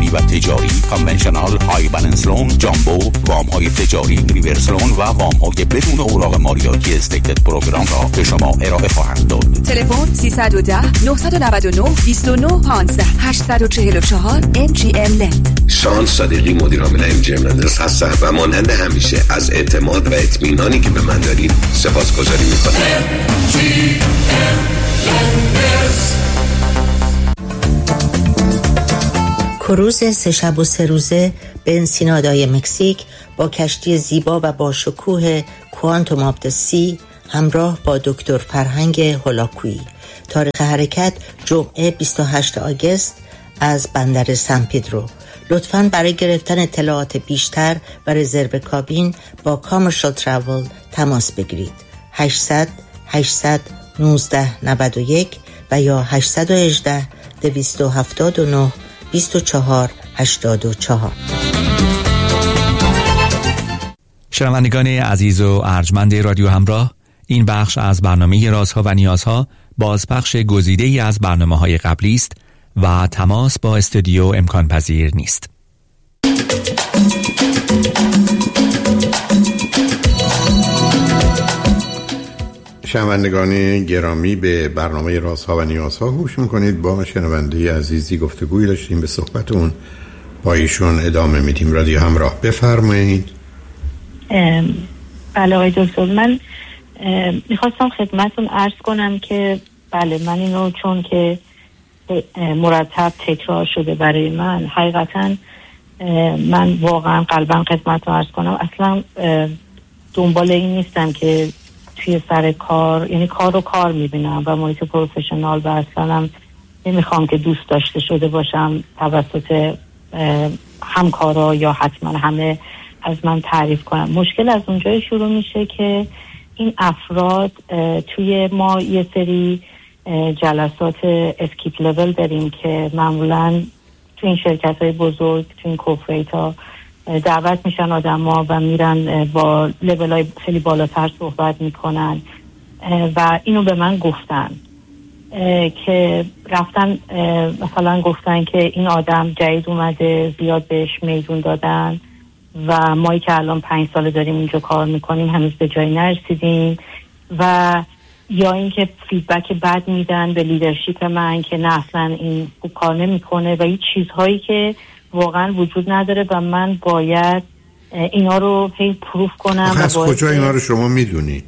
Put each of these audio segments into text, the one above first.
و تجاری، کانونشنال، های بالانس لون، جامبو، وام‌های تجاری، ریورس لون و وام‌های بدون اوراق مالیاتی استیتد پروگرام را به شما ارائه خواهند داد. تلفن 310 999 29 15 844 MGM لند. شان صادقی مدیر عامل MGM لند هستم و مانند همیشه از اعتماد و اطمینانی که به من دارید سپاسگزاری می‌کنم. کروز 3 شب و 3 روزه به انسینادای مکزیک با کشتی زیبا و با شکوه کوانتوم آف د سی همراه با دکتر فرهنگ هولاکویی. تاریخ حرکت جمعه 28 آگوست از بندر سن پدرو. لطفاً برای گرفتن اطلاعات بیشتر و رزرو کابین با کامرشال تراول تماس بگیرید. 800 819 91 و یا 818 279 24 84. شنوندگان عزیز و ارجمند رادیو همراه، این بخش از برنامه رازها و نیازها بازپخش گزیده‌ای از برنامه‌های قبلی است و تماس با استودیو امکان پذیر نیست. شنوندگان گرامی، به برنامه رازها و نیازها گوش میکنید. با شنونده عزیزی گفتگویی داشتیم، به صحبتون با ایشون ادامه میدیم. رادیو همراه، بفرمایید. بله آقای دکتر، من میخواستم خدمتون عرض کنم که بله، من اینو چون که مرتب تکرار شده برای من، حقیقتا من واقعا قلبا خدمتون عرض کنم، اصلا دنبال این نیستم که توی سر کار، یعنی کار رو کار میبینم و محیط پروفشنال، و اصلا هم نمیخوام که دوست داشته شده باشم توسط همکارا یا حتما همه از من تعریف کنم. مشکل از اونجای شروع میشه که این افراد توی ما یه سری جلسات اسکیپ لول داریم که معمولا تو این شرکت های بزرگ، تو این کورپوریت ها دعوت میشن آدم ها و میرن با لیول های خیلی بالاتر صحبت میکنن و اینو به من گفتن که رفتن مثلا گفتن که این آدم جدید اومده، زیاد بهش میدون دادن و مایی که الان 5 سال داریم اینجا کار میکنیم هنوز به جایی نرسیدیم، و یا اینکه فیدبک بد میدن به لیدرشپ من که نه اصلا این خوب کار نمیکنه و این چیزهایی که واقعا وجود نداره و من باید اینا رو هی پروف کنم. از کجا اینا رو شما میدونید؟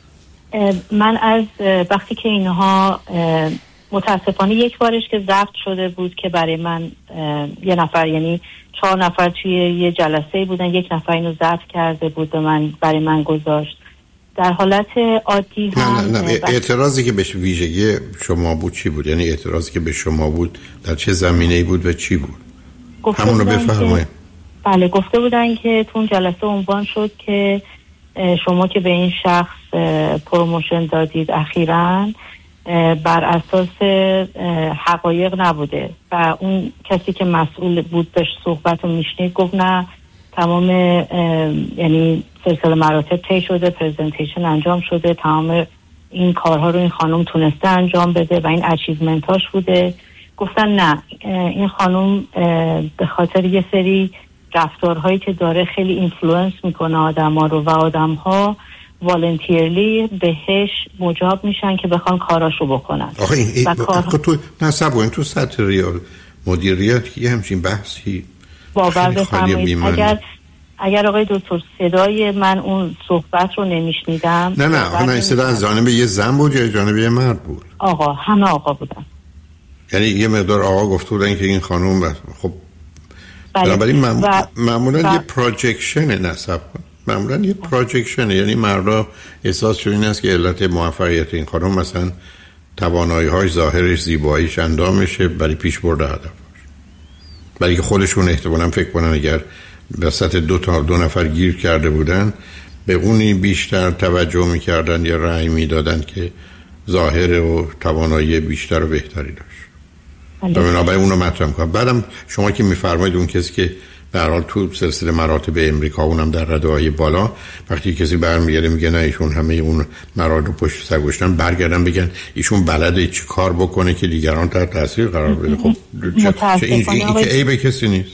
من از وقتی که اینها متاسفانه یک بارش که ضبط شده بود که برای من یه نفر، یعنی 4 نفر توی یه جلسه بودن، یک نفر اینو ضبط کرده بود و برای من گذاشت. در حالت عادی هم نه اعتراضی که به ویژگی شما بود چی بود؟ یعنی اعتراضی که به شما بود در چه زمینه‌ای بود و چی بود؟ همون رو بفرمایید. بله، گفته بودن که تو اون جلسه عنوان شد که شما که به این شخص پروموشن دادید اخیراً بر اساس حقایق نبوده، و اون کسی که مسئول بود داشت صحبت رو میشنید گفت نه، تمام یعنی سلسله مراتب طی شده، پرزنتیشن انجام شده، تمام این کارها رو این خانم تونسته انجام بده و این اچیومنتاش بوده. گفتن نه، این خانم به خاطر یه سری رفتارهایی که داره خیلی اینفلوئنس میکنه آدم‌ها رو و آدم‌ها والنتیرلی بهش مجاب میشن که بخوان کاراشو بکنن. آخه این تو نصبوین تو سطح ریال مدیریت یه همچین بحثی باور بفرمایید اگر آقای دکتر صدای من اون صحبت رو نمیشنیدم. نه این صدا از جانب یه زن بود یا جانب یه مرد بود؟ آقا، همه آقا بودن. یعنی یه مقدار آقا گفته بودن که این خانم خب بنابراین معمولا یه پروجکشن نصب کن، معمولا یه پروجکشن، یعنی مردا احساس شده این است که علت موفقیت این خانم مثلا توانایی‌هاش، ظاهرش، زیباییش، اندامشه برای پیش برد هدفش، برای که خودشون احتمالاً فکر کنن اگر وسط دو نفر گیر کرده بودن به اونی بیشتر توجه میکردن یا رأی میدادن که ظاهر و توانایی بیشتر و بهتری داشت. بنابراین اونو مطرح میکنم. بعدم شما که میفرمایید اون کسی که در حال تو سلسله مراتب امریکا اونم در رده‌های بالا وقتی کسی برمیگرده میگه نه ایشون همه اون مراتب پشت سر گذاشتن، برگردن بگن ایشون بلده چی کار بکنه که دیگران تحت تاثیر قرار بده. خب این که عیب کسی نیست.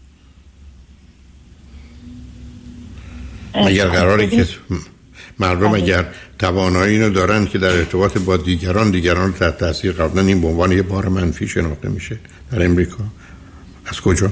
اگر قراره که مردم اگر توانایی اینو دارن که در ارتباط با دیگران تحت تاثیر قرار بدن، این به عنوان یه بار منفی شناخته میشه در امریکا. از کجا؟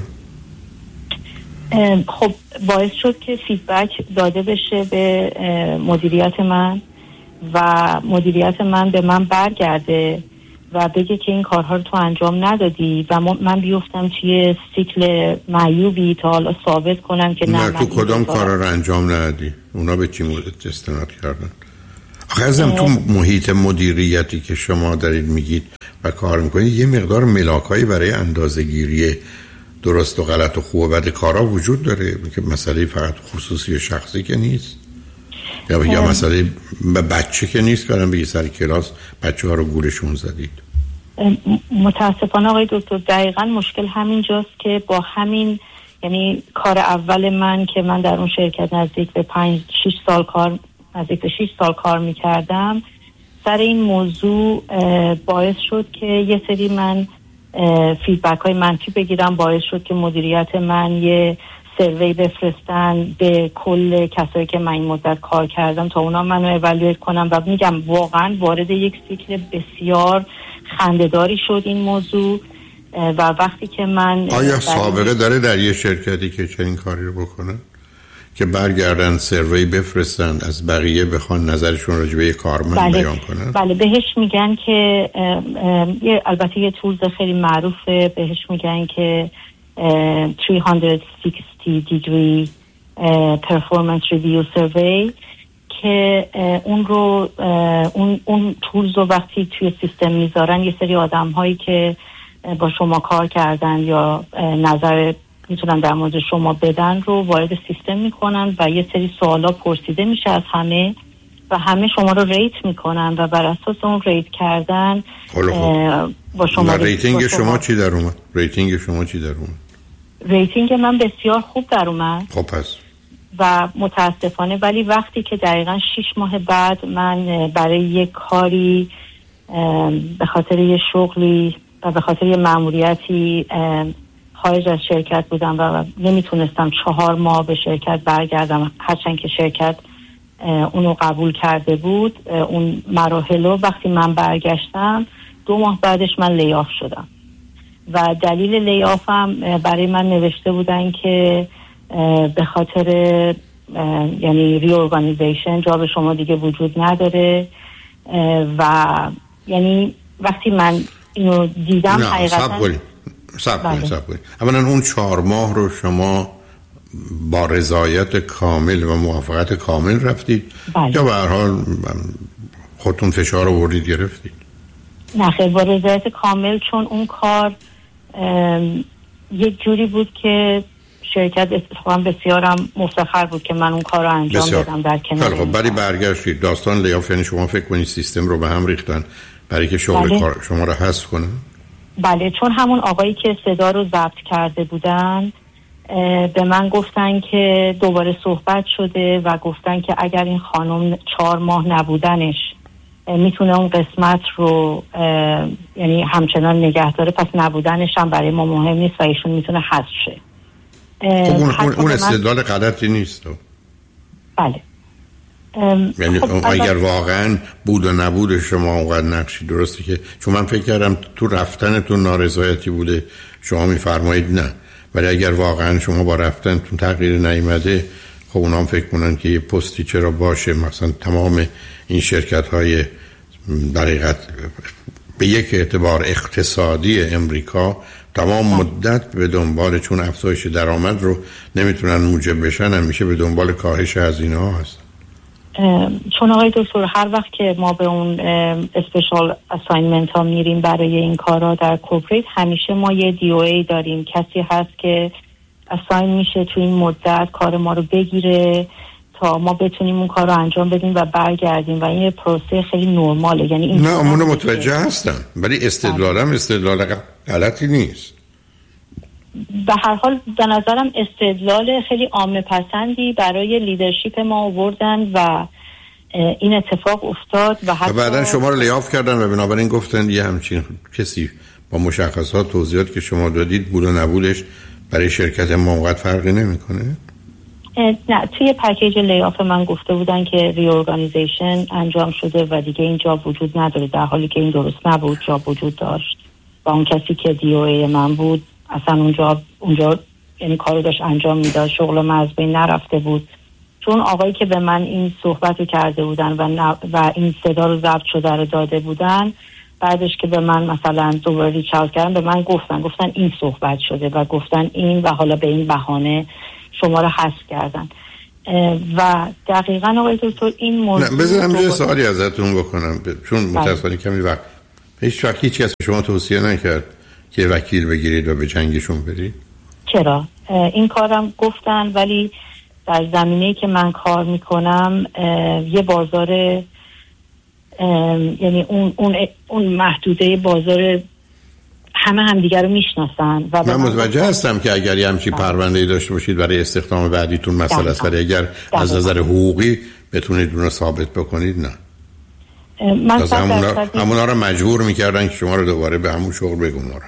خب باعث شد که فیدبک داده بشه به مدیریت من و مدیریت من به من برگرده و بگه که این کارها رو تو انجام ندادی و من بیفتم توی سیکل معیوبی تا حالا ثابت کنم که نه تو کدام کارا رو انجام ندادی؟ اونا به چی مورد استناد کردن؟ آخه ازم تو محیط مدیریتی که شما دارید میگید و کار میکنید یه مقدار ملاکایی برای اندازه‌گیری درست و غلط و خوب و بد کارا وجود داره که مسئله فقط خصوصی و شخصی که نیست، یا مسئله بچه که نیست که بگی سر کلاس بچه ها رو گولشون زدید. متاسفانه آقای دکتر دقیقاً مشکل همین جاست که با همین، یعنی کار اول من که من در اون شرکت نزدیک به 6 سال کار میکردم، سر این موضوع باعث شد که یه سری من فیدبک های منفی بگیرم، باعث شد که مدیریت من یه سروی بفرستن به کل کسایی که من این مدت کار کردم تا اونا منو اوالویت کنم و میگم واقعا وارد یک سیکل بسیار خنده‌داری شد این موضوع. و وقتی که من آیا سابقه داره در یه شرکتی که چنین کاری رو بکنن که برگردن سروی بفرستن از بقیه بخوان نظرشون راجع به کارمند بیان کنن؟ بله بهش میگن که البته یه تولز خیلی معروفه، بهش میگن که 360 degree performance review survey که اون رو اون تولز رو وقتی توی سیستم میذارن یه سری آدم هایی که با شما کار کردن یا نظر میتونن در مورد شما بدن رو وارد سیستم میکنن و یه سری سوالا پرسیده میشه از همه و همه شما رو ریت میکنن و بر اساس اون ریت کردن با شما ریتینگ شما چی در اومد؟ ریتینگ من بسیار خوب در اومد. خب پس و متاسفانه ولی وقتی که دقیقاً 6 ماه بعد من برای یک کاری به خاطر یه شغلی و به خاطر یه مأموریتی خارج از شرکت بودم و نمیتونستم 4 ماه به شرکت برگردم، هرچند که شرکت اونو قبول کرده بود اون مراحل رو. وقتی من برگشتم 2 ماه بعدش من لیاف شدم و دلیل لیافم برای من نوشته بودن که به خاطر یعنی ریورگانیزیشن جاب شما دیگه وجود نداره و یعنی وقتی من اینو دیدم حقیقتا صبر کنید. اولا اون 4 ماه رو شما با رضایت کامل و موافقت کامل رفتید یا به هر حال خودتون فشار آوردید گرفتید؟ نه خیلی با رضایت کامل، چون اون کار یک جوری بود که شرکت اتفاقا بسیارم مفتخر بود که من اون کار رو انجام دادم در کنار. خب برای برگشتید داستان لیاف یعنی شما فکر کنید سیستم رو به هم ریختن برای که شغل کار شما رو حذف کنن؟ بله، چون همون آقایی که صدا رو ضبط کرده بودن به من گفتن که دوباره صحبت شده و گفتن که اگر این خانم 4 ماه نبودنش میتونه اون قسمت رو یعنی همچنان نگه داره، پس نبودنش هم برای ما مهم نیست و ایشون میتونه حذف شه. اون استدلال غلطی نیست. بله. یعنی اگر واقعا بود و نبود شما اونقدر نقشی درسته که چون من فکر کردم تو رفتنتون نارضایتی بوده شما میفرمایید نه، ولی اگر واقعا شما با رفتنتون تغییر نیامده خب اونا هم فکر کنن که یه پستی چرا باشه. مثلا تمام این شرکت های در حقیقت به یک اعتبار اقتصادی امریکا تمام مدت به دنبال چون افزایش درآمد رو نمیتونن موجب بشن، همیشه به دنبال کاهش هزینه ها هست. چون آقای دکتر هر وقت که ما به اون اسپیشال اساینمنت ها میریم برای این کارا در کورپوریت، همیشه ما یه DOA داریم، کسی هست که اساین میشه تو این مدت کار ما رو بگیره تا ما بتونیم اون کار رو انجام بدیم و برگردیم و این پروسه خیلی نرماله. یعنی این نه امون متوجه هستم ولی استدلالم استدلال غلطی نیست. به هر حال به نظرم استدلال خیلی عامه پسندی برای لیدرشپ ما آوردن و این اتفاق افتاد و حتی بعدن شما رو لیاف کردن و بنابراین گفتن یه همچین کسی با مشخصات توضیحات که شما دادید بود و نبودش برای شرکت ما اونقدر فرقی نمیکنه؟ نه، توی پکیج لیاف من گفته بودن که ریورگانیزیشن انجام شده و دیگه این جاب وجود نداره، در حالی که این درست نبود. جاب وجود داشت و اون کسی که DOA من بود اصلا اونجا یعنی کارو داشت انجام میداد، شغل من از بین نرفته بود. چون آقایی که به من این صحبت رو کرده بودن و این صدا رو ضبط شده رو داده بودن، بعدش که به من مثلا دوباره ریچ اوت کردن به من گفتن این صحبت شده و گفتن این و حالا به این بهانه شما رو حذف کردن. و دقیقاً آقای دکتر این موضوع بذارم یه سوالی ازتون بکنم، چون متأسفانه کمی وقت هیچ وقت هیچ کس شما توصیه نکرد که وکیل بگیرید و به جنگشون برید؟ چرا؟ این کارم گفتن، ولی در زمینه‌ای که من کار میکنم یه بازار، یعنی اون محدوده بازار همه همدیگر رو میشناسن و من متوجه هستم که اگر یه همچین پرونده‌ای داشته باشید برای استخدام بعدیتون مسئله است، ولی اگر از نظر حقوقی بتونید اون رو ثابت بکنید نه. من همونا رو مجبور میکردن که شما رو دوباره به همون شغل بگمارن.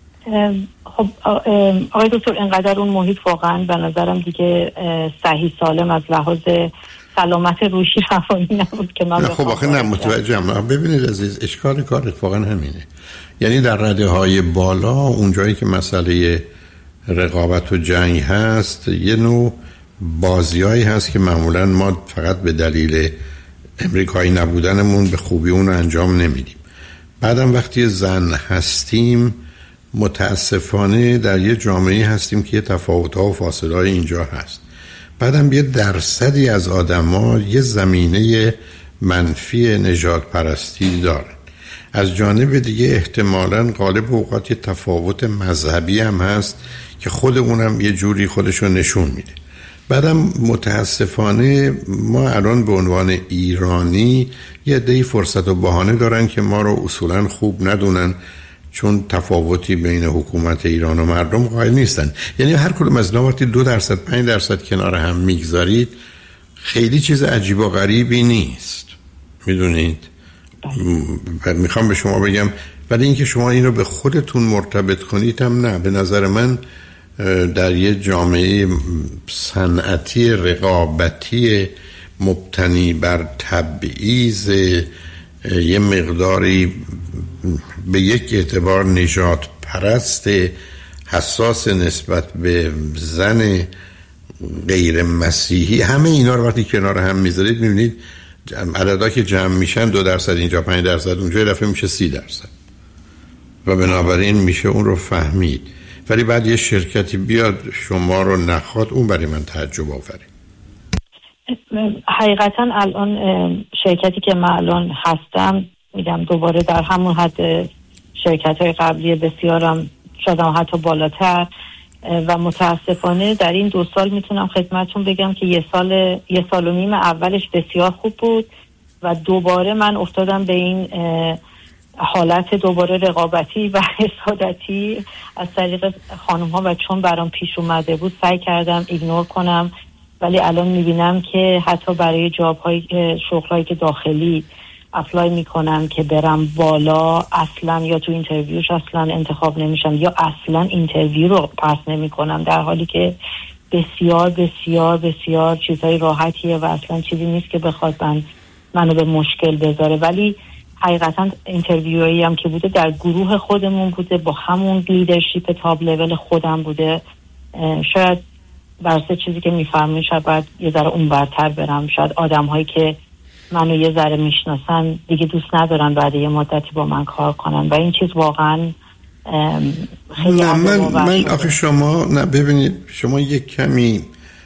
خب آقای دکتر اینقدر اون محیط واقعا به نظرم دیگه صحیح سالم از لحاظ سلامت روحی روانی نبود که من خب آخه نه متوجهم. ببینید عزیز، اشکال کار اتفاقا همینه. یعنی در رده های بالا اونجایی که مسئله رقابت و جنگ هست یه نوع بازیایی هست که معمولا ما فقط به دلیل امریکایی نبودنمون به خوبی اون انجام نمیدیم. بعدم وقتی زن هستیم متاسفانه در یه جامعه هستیم که یه تفاوت‌ها و فاصله‌های اینجا هست. بعدم یه درصدی از آدم‌ها یه زمینه منفی نژاد پرستی دارن. از جانب دیگه احتمالاً غالب اوقات یه تفاوت مذهبی هم هست که خود اونم یه جوری خودشو نشون میده. بعدم متاسفانه ما الان به عنوان ایرانی یه عده‌ای فرصت و بهانه دارن که ما رو اصولاً خوب ندونن، چون تفاوتی بین حکومت ایران و مردم قائل نیستن. یعنی هر کدوم از اینا وقتی 2% 5% کنار هم میگذارید خیلی چیز عجیب و غریبی نیست، میدونید. میخوام به شما بگم ولی اینکه شما این رو به خودتون مرتبط کنید هم نه. به نظر من در یه جامعه صنعتی رقابتی مبتنی بر تبعیض یه مقداری به یک اعتبار نژاد پرست حساس نسبت به زن غیر مسیحی، همه اینا رو وقتی کنار هم میذارید میبینید عددا که جمع میشن 2% اینجا 5% اونجا یه دفعه میشه 30% و بنابراین میشه اون رو فهمید. ولی بعد یه شرکتی بیاد شما رو نخواد، اون برای من تعجب آفرید. حقیقتا الان شرکتی که من الان هستم میگم دوباره در همون حد شرکت های قبلی بسیارم شدم حتی بالاتر و متاسفانه در این 2 سال میتونم خدمتون بگم که یه سال و نیم اولش بسیار خوب بود و دوباره من افتادم به این حالت دوباره رقابتی و حسادتی از طریق خانم ها و چون برام پیش اومده بود سعی کردم ایگنور کنم، ولی الان میبینم که حتی برای شغل هایی که داخلی اپلای میکنم که برم بالا اصلا یا تو اینترویوش اصلا انتخاب نمیشم یا اصلا اینترویو رو پاس نمیکنم، در حالی که بسیار بسیار بسیار چیزای راحتیه و اصلا چیزی نیست که بخواد منو به مشکل بذاره. ولی حقیقتا اینترویویی هم که بوده در گروه خودمون بوده، با همون لیدرشپ تاپ لول خودم بوده. شاید برسه چیزی که میفهمین شاید باید یه ذره اون برتر برم. شاید آدم هایی که منو یه ذره میشناسن دیگه دوست ندارن بعد یه مدتی با من کار کنن و این چیز واقعا خیلی نه من آخه شما نه ببینید شما یک کمی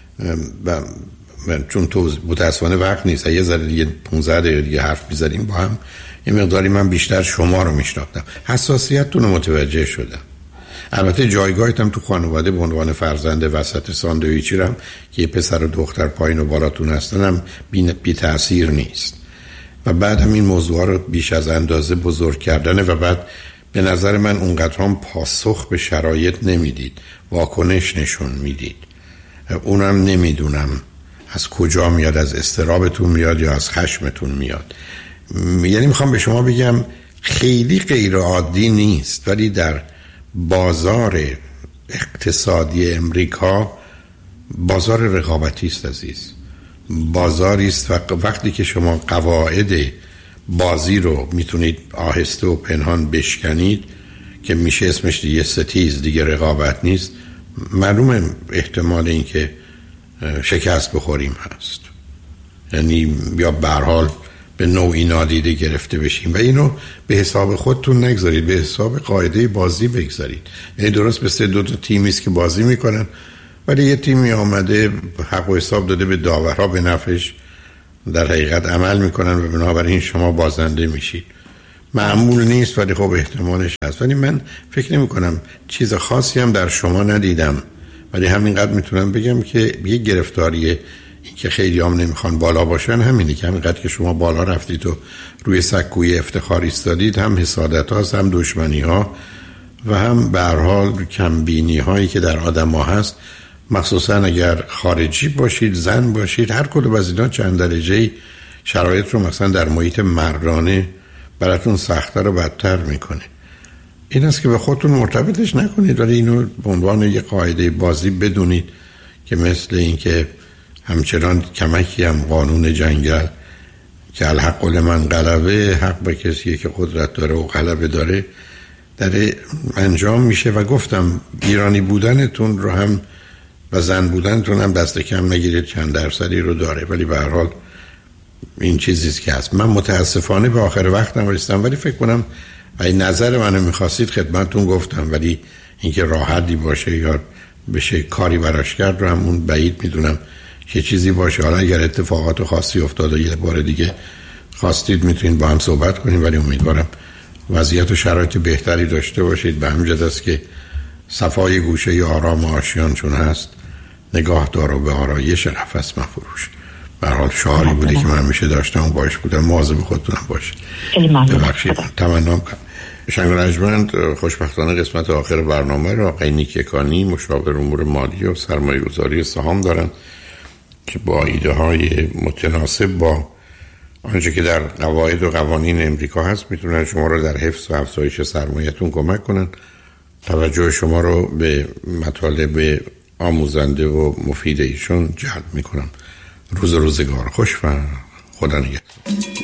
چون تو متاسفانه وقت نیست یه ذره دیگه 15 دقیقه دیگه حرف می‌زدیم با هم یه مقداری من بیشتر شما رو میشناختم، حساسیتتون رو متوجه شدم. البته جایگاهتم تو خانواده به عنوان فرزند وسط ساندویچی رم که یه پسر و دختر پایین و بالاتون هستنم بی تأثیر نیست و بعد هم این موضوع رو بیش از اندازه بزرگ کردنه و بعد به نظر من اونقدر هم پاسخ به شرایط نمیدید، واکنش نشون میدید. اونم نمیدونم از کجا میاد، از اضطرابتون میاد یا از خشمتون میاد. یعنی میخوام به شما بگم خیلی غیر عادی نیست، ولی در بازار اقتصادی امریکا بازار رقابتی است عزیز. بازاری است وقتی که شما قواعد بازی رو میتونید آهسته و پنهان بشکنید که میشه اسمش دیگه ستیز، دیگه رقابت نیست، معلومه احتمال این که شکست بخوریم هست. یعنی یا به هر حال به نوعی نادیده گرفته بشیم و اینو به حساب خودتون نگذارید، به حساب قاعده بازی بگذارید. یعنی درست مثل دو تا تیمی است که بازی میکنن، ولی یه تیمی آمده حق و حساب داده به داورها به نفعش در حقیقت عمل میکنن و بنابراین شما بازنده میشید. معمول نیست ولی خب احتمالش هست. ولی من فکر نمی کنم چیز خاصی هم در شما ندیدم، ولی همینقدر میتونم بگم که یه گرفتاریه این که خیلی هم نمیخوان بالا باشن همینه که همینقدر که شما بالا رفتید و روی سکوی افتخار ایستادید، هم حسادت هاست، هم دشمنی ها و هم به هر حال کمبینی هایی که در آدم ها هست، مخصوصا اگر خارجی باشید، زن باشید، هر کدوم از اینا چند درجه شرایط رو مثلا در محیط مردانه براتون سخت‌تر و بدتر میکنه. این است که به خودتون مرتبطش نکنید، ولی اینو به عنوان یه قاعده بازی بدونید که مثل این که همچنان کمکی هم قانون جنگل که الحق لمن غلبه، حق به کسیه که قدرت داره و غلبه داره، در انجام میشه. و گفتم ایرانی بودنتون رو هم و زن بودنتون هم دست کم نگیرید، چند درصدی رو داره، ولی به هر حال این چیزیست که هست. من متاسفانه به آخر وقتم رسیدم، ولی فکر کنم اگه نظر منو میخواستید خدمتتون گفتم، ولی اینکه راحتی باشه یا بشه کاری براش کرد رو همون بعید میدونم که چیزی باشه. حالا اگر اتفاقات خاصی افتاده یه بار دیگه خواستید میتونید با هم صحبت کنیم، ولی امیدوارم وضعیت و شرایط بهتری داشته باشید. به همین جهت است که صفای گوشه آرام آشیان چون هست، نگاه دار و به آرایش قفس مفروش. به هر حال شعاری بوده که من همیشه داشتم و باش بودم. مواظب خودتونم باشید. ببخشید تمنام کنم. شنگ رجمند خوشبختانه قسمت آخر برنامه را آقای نیکیکانی، مشاور امور مالی و سرمایه گذاری سهام دارن که با ایده های متناسب با آنچه که در قواعد و قوانین امریکا هست میتونن شما رو در حفظ و افزایش سرمایه‌تون کمک کنن. توجه شما رو به مطالب آموزنده و مفید ایشون جلب میکنم. روزگار خوش و خدا نگهدار.